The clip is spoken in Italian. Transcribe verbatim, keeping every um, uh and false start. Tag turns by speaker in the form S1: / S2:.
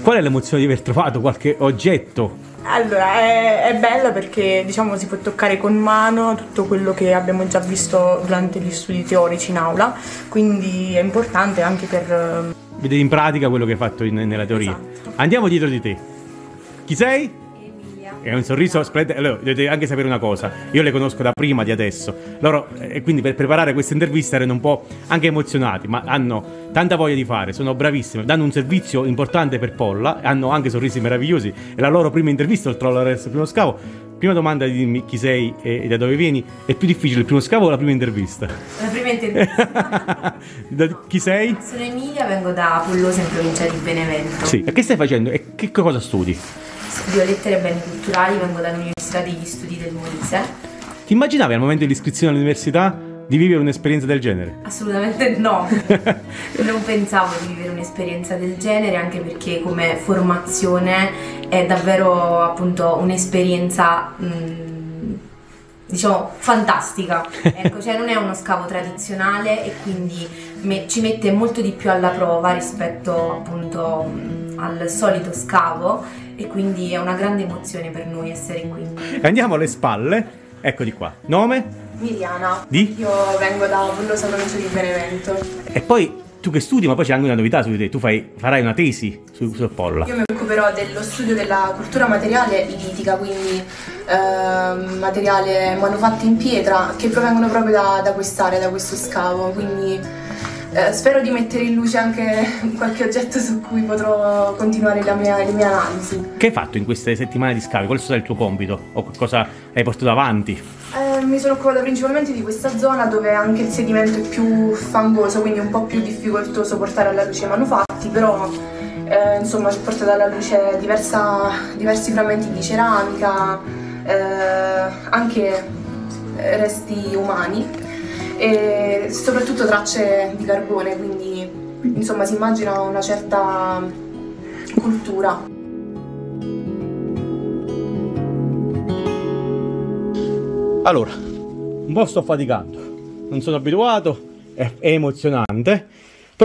S1: Qual è l'emozione di aver trovato qualche oggetto?
S2: Allora, è, è bella perché diciamo si può toccare con mano tutto quello che abbiamo già visto durante gli studi teorici in aula, quindi è importante anche per...
S1: Vedere in pratica quello che hai fatto in, nella teoria.
S2: Esatto.
S1: Andiamo dietro di te. Chi sei?
S3: Emilia.
S1: È un sorriso splendente. Allora, dovete anche sapere una cosa, io le conosco da prima di adesso. Loro, e quindi per preparare questa intervista erano un po' anche emozionati, ma hanno tanta voglia di fare, sono bravissime, danno un servizio importante per Polla, hanno anche sorrisi meravigliosi. È la loro prima intervista oltre al primo scavo. Prima domanda, dimmi chi sei e da dove vieni. È più difficile il primo scavo o la prima intervista?
S3: La prima intervista.
S1: Da, chi sei?
S3: Sono Emilia, vengo da Pullosa in provincia di Benevento.
S1: Sì, e che stai facendo? E che cosa studi?
S3: Studio lettere e beni culturali, vengo dall'Università degli Studi del Molise.
S1: Ti immaginavi al momento dell'iscrizione all'università di vivere un'esperienza del genere?
S3: Assolutamente no, non pensavo di vivere un'esperienza del genere, anche perché come formazione è davvero appunto un'esperienza mh, diciamo fantastica, ecco, cioè non è uno scavo tradizionale e quindi me, ci mette molto di più alla prova rispetto appunto mh, al solito scavo, e quindi è una grande emozione per noi essere qui.
S1: Andiamo alle spalle, eccoli qua. Nome?
S2: Miliana.
S1: Di?
S2: Io vengo da Pullosa, provincia di Benevento.
S1: E poi tu che studi, ma poi c'è anche una novità su di te, tu fai, farai una tesi su, su Polla.
S2: Io mi occuperò dello studio della cultura materiale litica, quindi eh, materiale manufatti in pietra che provengono proprio da, da quest'area, da questo scavo, quindi eh, spero di mettere in luce anche qualche oggetto su cui potrò continuare la mia, le mie analisi.
S1: Che hai fatto in queste settimane di scavi? Qual è stato il tuo compito? O cosa hai portato avanti?
S2: Eh, mi sono occupata principalmente di questa zona dove anche il sedimento è più fangoso, quindi un po' più difficoltoso portare alla luce i manufatti, però eh, insomma ci ho portato alla luce diversa, diversi frammenti di ceramica, eh, anche resti umani e soprattutto tracce di carbone, quindi insomma si immagina una certa cultura.
S1: Allora, un po' sto faticando, non sono abituato, è, è emozionante.